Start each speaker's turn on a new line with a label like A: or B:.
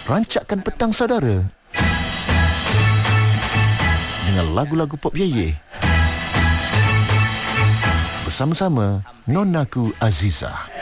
A: Rancakkan petang saudara dengan lagu-lagu pop Yeye bersama-sama Nonaku Aziza.